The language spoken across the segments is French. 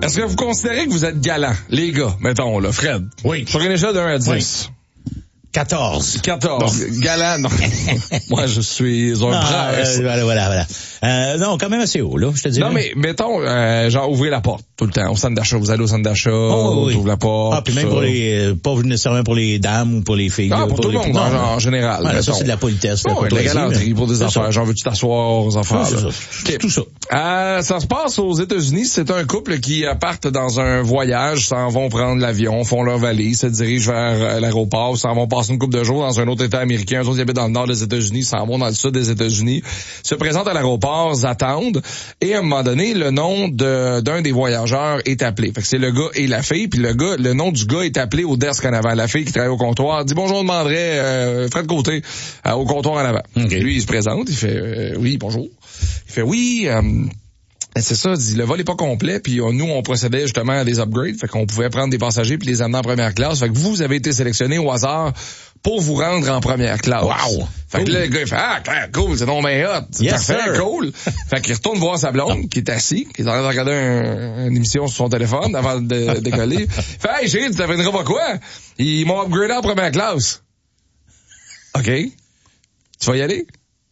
Est-ce que vous considérez que vous êtes galant, les gars, mettons, là, Fred? Oui. Sur une échelle de 1 à 10. Oui. 14. 14. Bon. Galant, non. Moi, je suis un prince. Voilà. Non, quand même assez haut, là, je te dis. Non, mais mettons, genre, ouvrez la porte tout le temps. Au centre d'achat, vous allez au centre d'achat, oui. ouvre la porte. Ah, puis même pour les, pas nécessairement pour les dames ou pour les filles. Ah, pour tout le monde, en général. Voilà, ça, c'est de la politesse. Bon, de la galanterie pour des affaires. Genre, veux-tu t'asseoir aux affaires, là? C'est tout ça. Ça se passe aux États-Unis. C'est un couple qui partent dans un voyage, s'en vont prendre l'avion, font leur valise, se dirigent vers l'aéroport, s'en vont passer une couple de jours dans un autre État américain. Eux autres, ils habitent dans le nord des États-Unis, s'en vont dans le sud des États-Unis, se présentent à l'aéroport, attendent, et à un moment donné, le nom d'un des voyageurs est appelé. Fait que c'est le gars et la fille, puis le nom du gars est appelé au desk en avant. La fille qui travaille au comptoir dit bonjour, on demanderait Fred Côté au comptoir en avant. Okay. Lui, il se présente, il fait oui, bonjour. Il fait oui, c'est ça, dit, le vol est pas complet, puis nous, on procédait justement à des upgrades, fait qu'on pouvait prendre des passagers puis les amener en première classe. Fait que vous avez été sélectionné au hasard pour vous rendre en première classe. Wow! Fait que là, le gars, il fait cool, c'est non mais hot. C'est parfait, cool. Fait qu'il retourne voir sa blonde, qui est assis, qui est en train de regarder une émission sur son téléphone avant de décoller. Fait hey, chérie, tu t'appelleras pas quoi? Ils m'ont upgradé en première classe. OK. Tu vas y aller?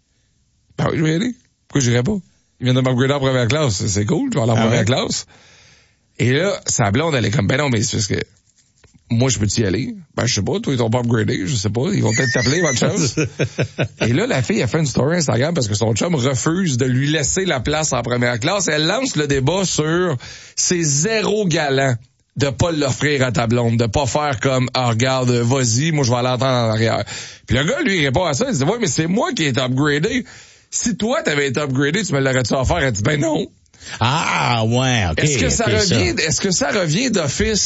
Ben oui, je vais y aller. Pourquoi j'irais pas? Il vient de m'upgrader en première classe. C'est cool, je vais aller en première classe. Et là, sa blonde, elle est comme, ben non, mais c'est parce que moi, je peux-tu y aller? Ben, je sais pas, toi, ils t'ont pas upgradé, je sais pas. Ils vont peut-être t'appeler, bonne chance. Et là, la fille a fait une story Instagram parce que son chum refuse de lui laisser la place en première classe. Elle lance le débat sur c'est zéro galant de pas l'offrir à ta blonde, de pas faire comme, regarde, vas-y, moi, je vais aller entendre en arrière. Puis le gars, lui, il répond à ça, il dit, ouais, mais c'est moi qui ai été upgradé. Si toi, t'avais été upgradé, tu me l'aurais-tu offert? Elle dit, ben non. Ah, ouais, ok. Est-ce que ça revient d'office